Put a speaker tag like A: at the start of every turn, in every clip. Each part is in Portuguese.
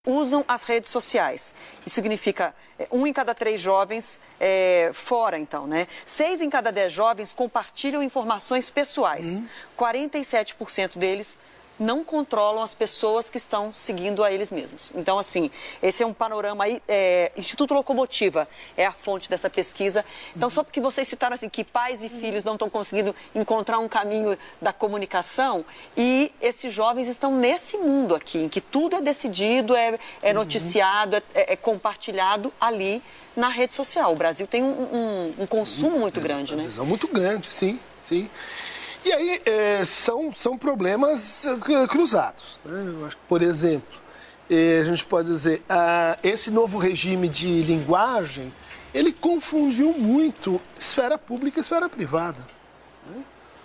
A: usam as redes sociais. Isso significa 1 em cada 3 jovens fora, então, né? 6 em cada 10 jovens compartilham informações pessoais. 47% deles não controlam as pessoas que estão seguindo a eles mesmos. Então, assim, esse é um panorama aí. Instituto Locomotiva é a fonte dessa pesquisa. Então, só porque vocês citaram assim, que pais e filhos não estão conseguindo encontrar um caminho da comunicação, e esses jovens estão nesse mundo aqui, em que tudo é decidido, é noticiado, é compartilhado ali na rede social. O Brasil tem um consumo muito grande, né?
B: Uma muito grande, sim, sim. E aí são problemas cruzados, né? Eu acho que, por exemplo, a gente pode dizer, esse novo regime de linguagem, ele confundiu muito esfera pública e esfera privada, né?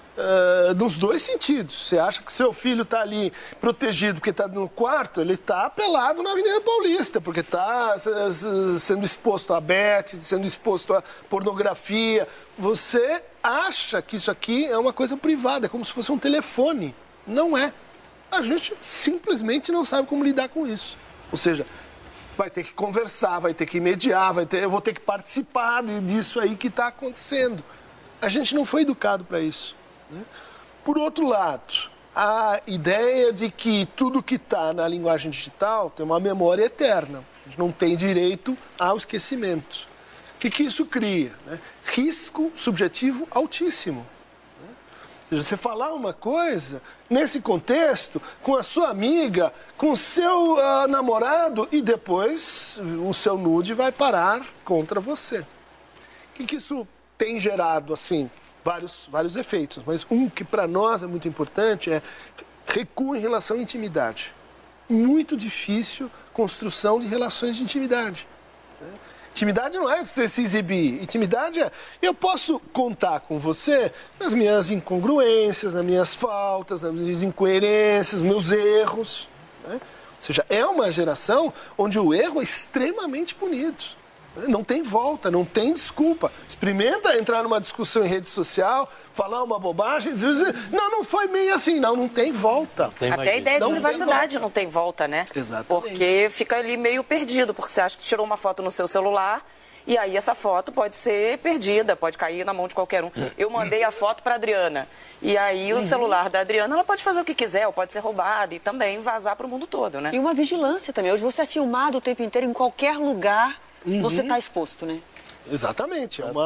B: Nos dois sentidos. Você acha que seu filho está ali protegido porque está no quarto, ele está pelado na Avenida Paulista, porque está sendo exposto a bet, sendo exposto a pornografia. Você acha que isso aqui é uma coisa privada, é como se fosse um telefone. Não é. A gente simplesmente não sabe como lidar com isso. Ou seja, vai ter que conversar, vai ter que mediar, eu vou ter que participar disso aí que está acontecendo. A gente não foi educado para isso, né? Por outro lado, a ideia de que tudo que está na linguagem digital tem uma memória eterna. A gente não tem direito ao esquecimento. O que isso cria, né? Risco subjetivo altíssimo, né? Ou seja, você falar uma coisa nesse contexto, com a sua amiga, com o seu namorado, e depois o seu nude vai parar contra você. O que isso tem gerado, assim, vários efeitos, mas um que para nós é muito importante é recuo em relação à intimidade. Muito difícil construção de relações de intimidade, né? Intimidade não é você se exibir. Intimidade é, eu posso contar com você nas minhas incongruências, nas minhas faltas, nas minhas incoerências, nos meus erros, né? Ou seja, é uma geração onde o erro é extremamente punido. Não tem volta, não tem desculpa. Experimenta entrar numa discussão em rede social, falar uma bobagem e dizer, não foi bem assim. Não tem volta.
C: Até a ideia de privacidade não tem volta, né?
B: Exatamente.
C: Porque fica ali meio perdido, porque você acha que tirou uma foto no seu celular e aí essa foto pode ser perdida, pode cair na mão de qualquer um. Eu mandei a foto para a Adriana e aí o celular da Adriana, ela pode fazer o que quiser, ou pode ser roubada e também vazar para o mundo todo, né?
A: E uma vigilância também. Hoje você é filmado o tempo inteiro em qualquer lugar. Você está exposto, né?
B: Exatamente. É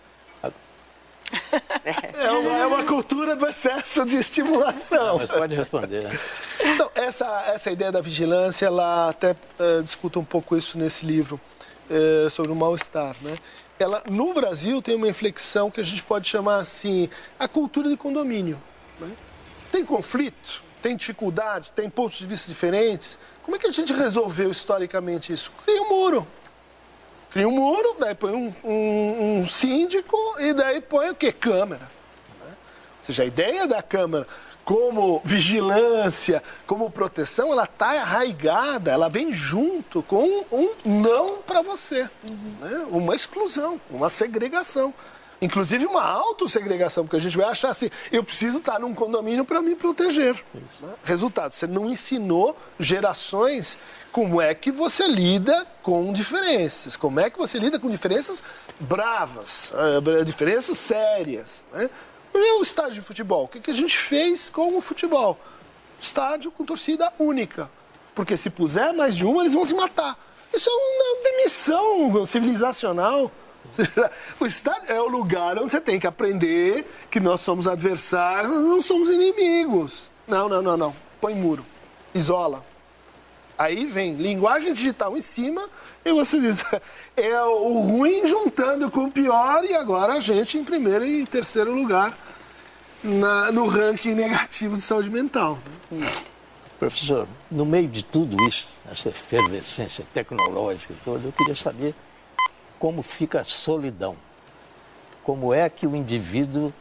B: uma cultura do excesso de estimulação.
D: Mas pode responder.
B: Então, essa ideia da vigilância, ela até discuta um pouco isso nesse livro, sobre o mal-estar, né? Ela, no Brasil, tem uma inflexão que a gente pode chamar assim, a cultura de condomínio, né? Tem conflito, tem dificuldade, tem pontos de vista diferentes. Como é que a gente resolveu historicamente isso? Cria um muro. Cria um muro, daí põe um síndico e daí põe o quê? Câmara, né? Ou seja, a ideia da Câmara como vigilância, como proteção, ela está arraigada, ela vem junto com um não para você, né? Uma exclusão, uma segregação. Inclusive uma autossegregação, porque a gente vai achar assim, eu preciso estar num condomínio para me proteger, né? Resultado, você não ensinou gerações como é que você lida com diferenças, como é que você lida com diferenças bravas, diferenças sérias, né? E o estádio de futebol, o que a gente fez com o futebol? Estádio com torcida única, porque se puser mais de uma, eles vão se matar. Isso é uma demissão civilizacional. O estádio é o lugar onde você tem que aprender que nós somos adversários, nós não somos inimigos. Não. Põe muro, isola. Aí vem linguagem digital em cima e você diz, é o ruim juntando com o pior e agora a gente em primeiro e terceiro lugar no ranking negativo de saúde mental.
D: Professor, no meio de tudo isso, essa efervescência tecnológica toda, eu queria saber como fica a solidão. Como é que o indivíduo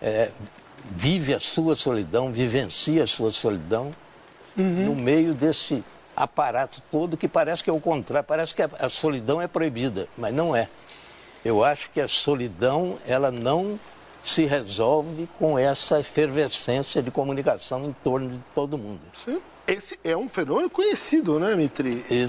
D: vive a sua solidão, vivencia a sua solidão no meio desse aparato todo que parece que é o contrário, parece que a solidão é proibida, mas não é. Eu acho que a solidão, ela não se resolve com essa efervescência de comunicação em torno de todo mundo.
B: Sim. esse é um fenômeno conhecido, né, Mitri?